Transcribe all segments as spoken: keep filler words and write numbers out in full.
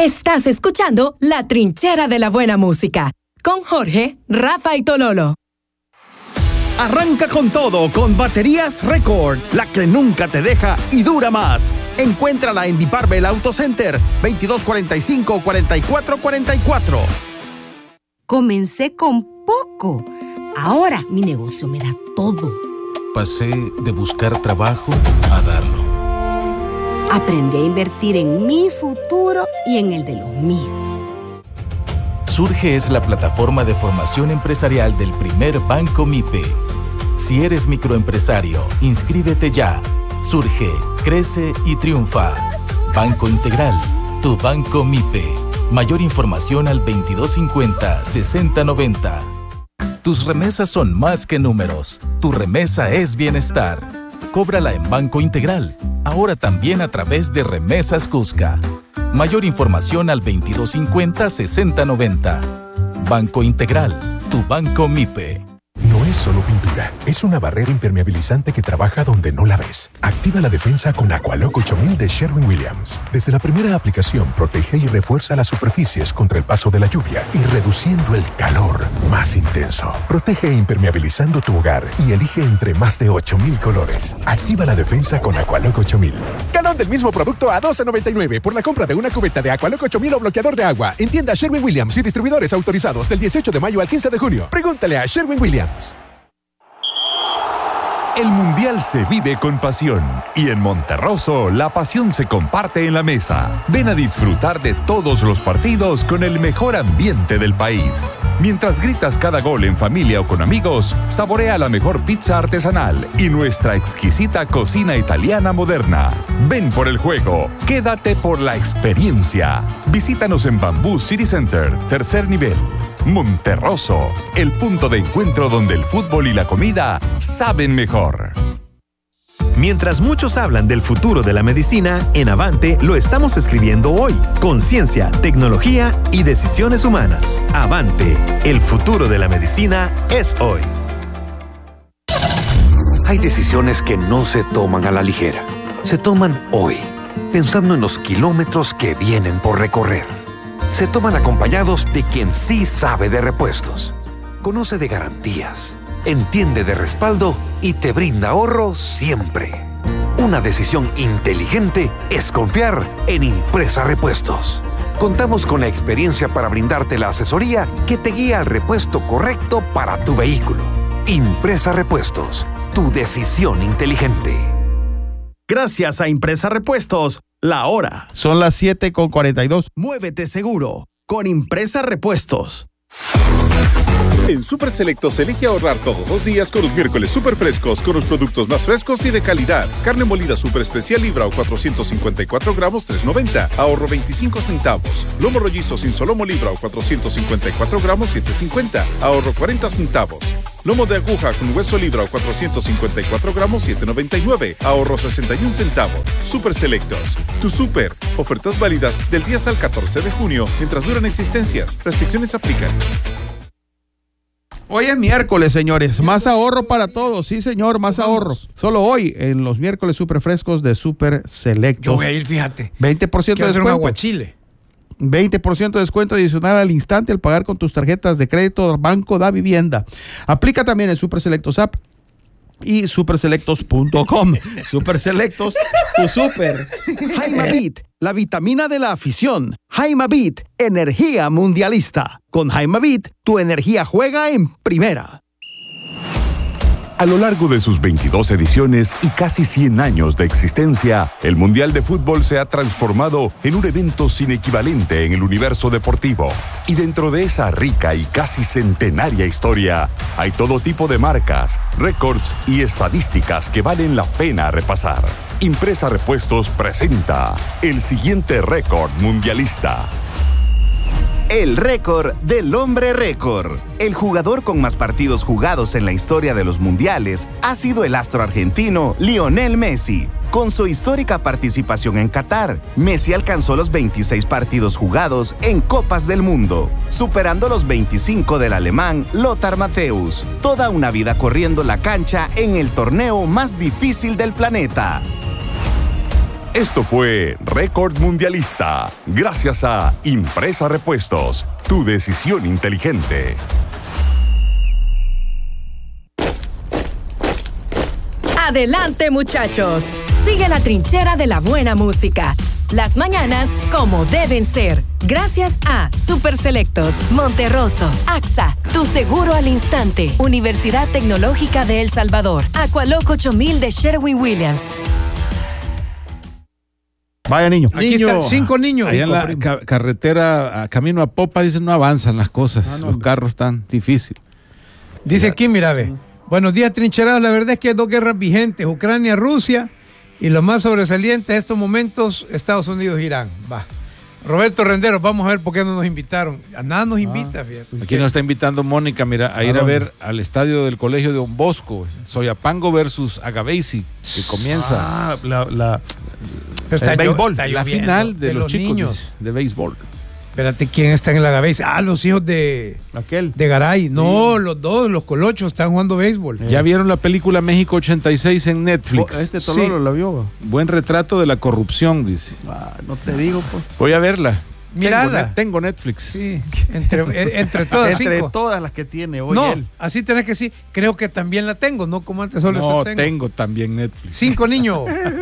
Estás escuchando La Trinchera de la Buena Música con Jorge, Rafa y Tololo. Arranca con todo con Baterías Record, la que nunca te deja y dura más. Encuéntrala en Diparvel Auto Center, veintidós cuarenta y cinco, cuarenta y cuatro cuarenta y cuatro. Comencé con poco. Ahora mi negocio me da todo. Pasé de buscar trabajo a darlo. Aprendí a invertir en mi futuro y en el de los míos. Surge es la plataforma de formación empresarial del primer Banco MIPE. Si eres microempresario, inscríbete ya. Surge, crece y triunfa. Banco Integral, tu Banco MIPE. Mayor información al veintidós cincuenta, sesenta noventa. Tus remesas son más que números. Tu remesa es bienestar. Cóbrala en Banco Integral. Ahora también a través de Remesas Cusca. Mayor información al veintidós cincuenta, sesenta noventa. Banco Integral, tu Banco MIPE. No es solo pintura, es una barrera impermeabilizante que trabaja donde no la ves. Activa la defensa con Aqualock ocho mil de Sherwin-Williams. Desde la primera aplicación, protege y refuerza las superficies contra el paso de la lluvia y reduciendo el calor más intenso. Protege impermeabilizando tu hogar y elige entre más de ocho mil colores. Activa la defensa con Aqualock ocho mil. Galón del mismo producto a doce noventa y nueve por la compra de una cubeta de Aqualock ocho mil o bloqueador de agua. En tienda Sherwin-Williams y distribuidores autorizados del dieciocho de mayo al quince de junio. Pregúntale a Sherwin-Williams. El Mundial se vive con pasión y en Monterroso la pasión se comparte en la mesa. Ven a disfrutar de todos los partidos con el mejor ambiente del país. Mientras gritas cada gol en familia o con amigos, saborea la mejor pizza artesanal y nuestra exquisita cocina italiana moderna. Ven por el juego, quédate por la experiencia. Visítanos en Bamboo City Center, tercer nivel. Monterroso, el punto de encuentro donde el fútbol y la comida saben mejor. Mientras muchos hablan del futuro de la medicina, en Avante lo estamos escribiendo hoy, con ciencia, tecnología y decisiones humanas. Avante, el futuro de la medicina es hoy. Hay decisiones que no se toman a la ligera. Se toman hoy, pensando en los kilómetros que vienen por recorrer. Se toman acompañados de quien sí sabe de repuestos, conoce de garantías, entiende de respaldo y te brinda ahorro siempre. Una decisión inteligente es confiar en Impresa Repuestos. Contamos con la experiencia para brindarte la asesoría que te guía al repuesto correcto para tu vehículo. Impresa Repuestos, tu decisión inteligente. Gracias a Impresa Repuestos, la hora. Son las siete con cuarenta y dos. Muévete seguro con Impresa Repuestos. En Super Selectos elige ahorrar todos los días con los miércoles super frescos, con los productos más frescos y de calidad. Carne molida super especial libra o cuatrocientos cincuenta y cuatro gramos, tres noventa. Ahorro veinticinco centavos. Lomo rollizo sin solomo libra o cuatrocientos cincuenta y cuatro gramos, siete cincuenta. Ahorro cuarenta centavos. Lomo de aguja con hueso libra o cuatrocientos cincuenta y cuatro gramos, siete noventa y nueve. Ahorro sesenta y un centavos. Super Selectos. Tu super. Ofertas válidas del diez al catorce de junio mientras duran existencias. Restricciones aplican. Hoy es miércoles, señores. Más ahorro para todos. Sí, señor, más ahorro. Solo hoy en los miércoles super frescos de Super Selectos. Yo voy a ir, fíjate. veinte por ciento de descuento. descuento. Un aguachile. veinte por ciento de descuento adicional al instante al pagar con tus tarjetas de crédito Banco da Vivienda. Aplica también en Super Selectos App y super selectos punto com. Super Selectos, tu super. Jaimabit, la vitamina de la afición. Jaimabit, energía mundialista. Con Jaimabit, tu energía juega en primera. A lo largo de sus veintidós ediciones y casi cien años de existencia, el Mundial de Fútbol se ha transformado en un evento sin equivalente en el universo deportivo. Y dentro de esa rica y casi centenaria historia, hay todo tipo de marcas, récords y estadísticas que valen la pena repasar. Impresa Repuestos presenta el siguiente récord mundialista. El récord del hombre récord. El jugador con más partidos jugados en la historia de los mundiales ha sido el astro argentino Lionel Messi. Con su histórica participación en Qatar, Messi alcanzó los veintiséis partidos jugados en Copas del Mundo, superando los veinticinco del alemán Lothar Matthäus. Toda una vida corriendo la cancha en el torneo más difícil del planeta. Esto fue Récord Mundialista, gracias a Impresa Repuestos, tu decisión inteligente. Adelante, muchachos. Sigue la trinchera de la buena música. Las mañanas como deben ser. Gracias a Super Selectos, Monterroso, A X A, Tu Seguro al Instante, Universidad Tecnológica de El Salvador, Aqualoco ocho mil de Sherwin-Williams. Vaya niño. Aquí niño. están cinco niños. Allá en la ca carretera, a camino a Popa, dicen no avanzan las cosas. Ah, no, los carros están difíciles. Dice aquí, mira, ve. Buenos días, trincherados. La verdad es que hay dos guerras vigentes, Ucrania, Rusia, y lo más sobresaliente en estos momentos, Estados Unidos, Irán. Va. Roberto Renderos, vamos a ver por qué no nos invitaron. A nada nos invita, ah, fíjate. Aquí nos está invitando Mónica, mira, a ir a ver al estadio del Colegio de Don Bosco, Soyapango versus Agaveisi, que comienza ah, la, la, Pero está el béisbol, está la final de, de los, los chicos niños de, de béisbol. Espérate, ¿quién está en el Agaveisi? Ah, los hijos de aquel de Garay. No, sí. Los dos, los colochos están jugando béisbol. ¿Ya vieron la película México ochenta y seis en Netflix? Este Tololo sí. La vio. Buen retrato de la corrupción, dice. Ah, no te digo, pues. Voy a verla. Mírala. Tengo, tengo Netflix. Sí, entre, entre todas Entre cinco. todas las que tiene hoy no, él. Así tenés que decir, creo que también la tengo, no como antes solo no, tengo. tengo también Netflix. Cinco niños.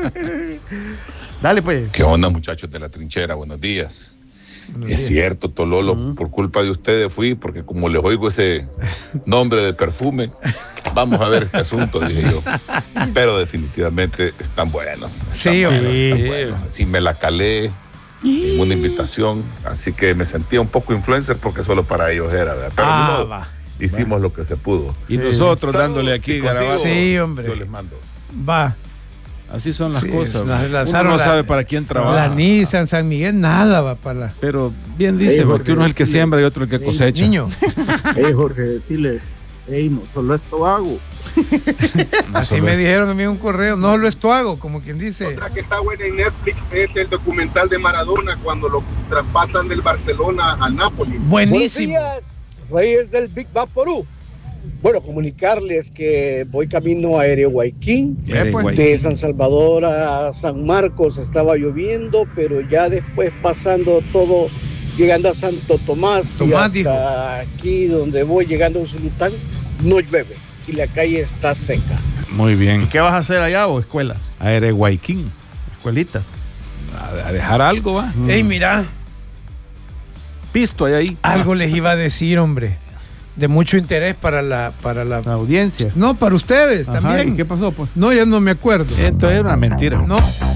Dale, pues. ¿Qué onda, muchachos de la trinchera? Buenos días. Buenos es días. Cierto, Tololo, uh-huh. Por culpa de ustedes fui, porque como les oigo ese nombre de perfume, vamos a ver este asunto, dije yo. Pero definitivamente están buenos. Están sí, buenos, sí. Están buenos. Sí, me la calé. Ninguna invitación, así que me sentía un poco influencer porque solo para ellos era, ¿verdad? Pero ah, no, va. hicimos va. Lo que se pudo. Y nosotros Saludos, dándole aquí si grabado. Sí, hombre. Yo les mando. Va. Así son las sí, cosas. Uno no la, sabe para quién trabaja. La Nissan, San Miguel, nada va para la... Pero bien dice, hey, porque uno es el que siembra y otro el que hey, cosecha. Niño. Hey, Jorge, decirles, hey, no solo esto hago. No Así me esto. Dijeron a mí en un correo, no solo esto hago, como quien dice. Otra que está buena en Netflix es el documental de Maradona cuando lo traspasan del Barcelona al Napoli. Buenísimo. Buenos días, Reyes del Big Vaporú. Bueno, comunicarles que voy camino a Erehuayquín, de San Salvador a San Marcos estaba lloviendo, pero ya después pasando todo, llegando a Santo Tomás, Tomás y hasta dijo. Aquí donde voy, llegando a Usulután, no llueve y la calle está seca. Muy bien. ¿Y qué vas a hacer allá o escuelas? A Erehuayquín. Escuelitas. A, a dejar algo, va. Mm. Ey, mira. Pisto hay ahí. Algo les iba a decir, hombre. De mucho interés para la para la, la audiencia. No, para ustedes. Ajá, también. ¿Y qué pasó, pues? No, ya no me acuerdo. Esto era una mentira. No.